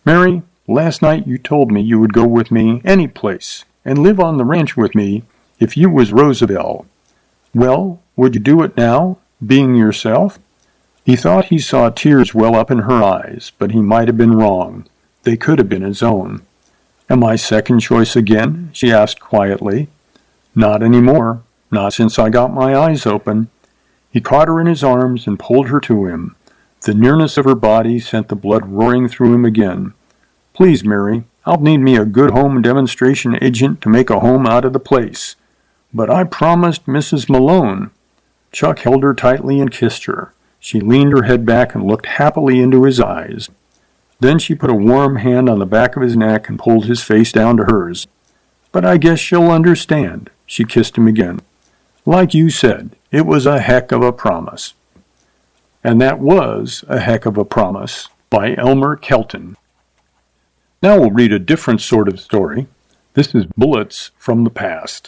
Mary, last night you told me you would go with me any place and live on the ranch with me if you was Roosevelt. Well, would you do it now, being yourself?" He thought he saw tears well up in her eyes, but he might have been wrong. They could have been his own. "Am I second choice again?" she asked quietly. "Not any more. Not since I got my eyes open." He caught her in his arms and pulled her to him. The nearness of her body sent the blood roaring through him again. "Please, Mary, I'll need me a good home demonstration agent to make a home out of the place. But I promised Mrs. Malone." Chuck held her tightly and kissed her. She leaned her head back and looked happily into his eyes. Then she put a warm hand on the back of his neck and pulled his face down to hers. "But I guess she'll understand." She kissed him again. "Like you said, it was a heck of a promise." And that was A Heck of a Promise by Elmer Kelton. Now we'll read a different sort of story. This is Bullets from the Past.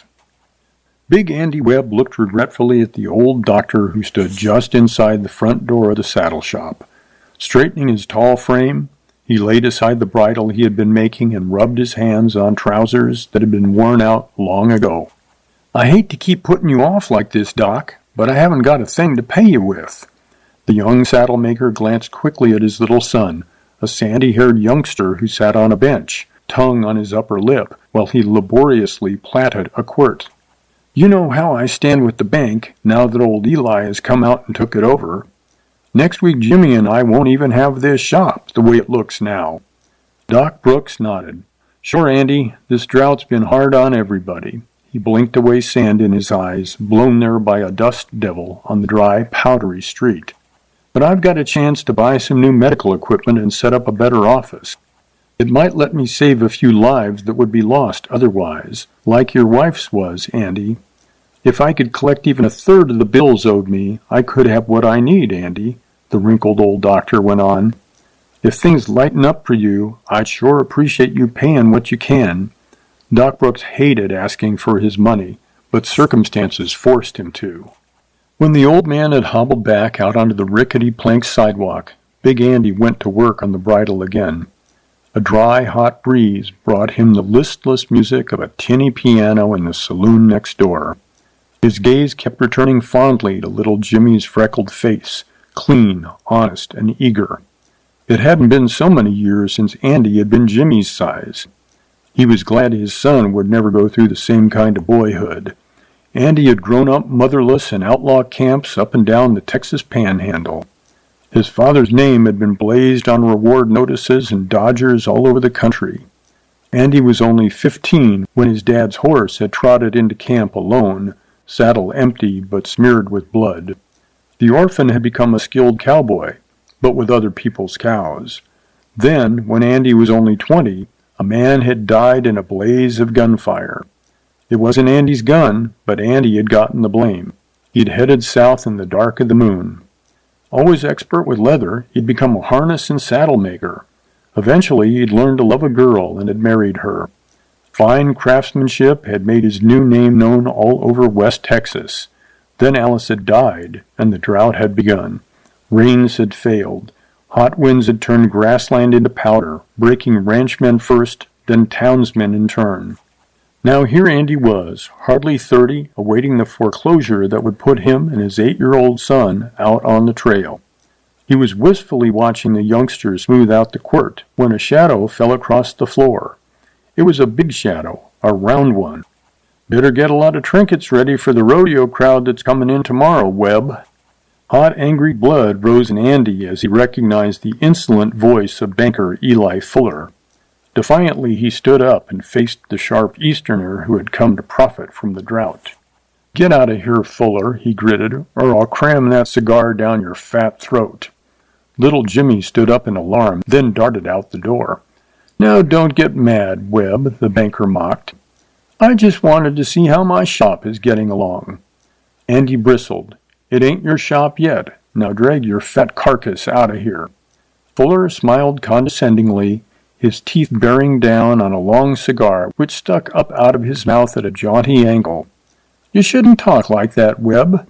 Big Andy Webb looked regretfully at the old doctor who stood just inside the front door of the saddle shop. Straightening his tall frame, he laid aside the bridle he had been making and rubbed his hands on trousers that had been worn out long ago. "I hate to keep putting you off like this, Doc, but I haven't got a thing to pay you with." The young saddle maker glanced quickly at his little son, a sandy-haired youngster who sat on a bench, tongue on his upper lip, while he laboriously plaited a quirt. "You know how I stand with the bank, now that old Eli has come out and took it over. Next week Jimmy and I won't even have this shop, the way it looks now." Doc Brooks nodded. "Sure, Andy, this drought's been hard on everybody." He blinked away sand in his eyes, blown there by a dust devil on the dry, powdery street. "But I've got a chance to buy some new medical equipment and set up a better office. It might let me save a few lives that would be lost otherwise, like your wife's was, Andy. If I could collect even a third of the bills owed me, I could have what I need, Andy," the wrinkled old doctor went on. "If things lighten up for you, I'd sure appreciate you paying what you can." Doc Brooks hated asking for his money, but circumstances forced him to. When the old man had hobbled back out onto the rickety plank sidewalk, Big Andy went to work on the bridle again. A dry, hot breeze brought him the listless music of a tinny piano in the saloon next door. His gaze kept returning fondly to little Jimmy's freckled face, clean, honest, and eager. It hadn't been so many years since Andy had been Jimmy's size. He was glad his son would never go through the same kind of boyhood. Andy had grown up motherless in outlaw camps up and down the Texas Panhandle. His father's name had been blazed on reward notices and dodgers all over the country. Andy was only 15 when his dad's horse had trotted into camp alone, saddle empty but smeared with blood. The orphan had become a skilled cowboy, but with other people's cows. Then, when Andy was only 20, a man had died in a blaze of gunfire. It wasn't Andy's gun, but Andy had gotten the blame. He'd headed south in the dark of the moon. Always expert with leather, he'd become a harness and saddle maker. Eventually, he'd learned to love a girl and had married her. Fine craftsmanship had made his new name known all over West Texas. Then Alice had died, and the drought had begun. Rains had failed. Hot winds had turned grassland into powder, breaking ranchmen first, then townsmen in turn. Now here Andy was, hardly 30, awaiting the foreclosure that would put him and his 8-year-old son out on the trail. He was wistfully watching the youngster smooth out the quirt when a shadow fell across the floor. It was a big shadow, a round one. "Better get a lot of trinkets ready for the rodeo crowd that's coming in tomorrow, Webb." Hot, angry blood rose in Andy as he recognized the insolent voice of banker Eli Fuller. Defiantly he stood up and faced the sharp Easterner who had come to profit from the drought. "Get out of here, Fuller," he gritted, "or I'll cram that cigar down your fat throat." Little Jimmy stood up in alarm, then darted out the door. "Now don't get mad, Webb," the banker mocked. "I just wanted to see how my shop is getting along." Andy bristled. "It ain't your shop yet. Now drag your fat carcass out of here." Fuller smiled condescendingly, his teeth bearing down on a long cigar which stuck up out of his mouth at a jaunty angle. "You shouldn't talk like that, Webb.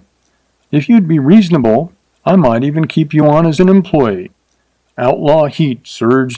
If you'd be reasonable, I might even keep you on as an employee." Outlaw heat surged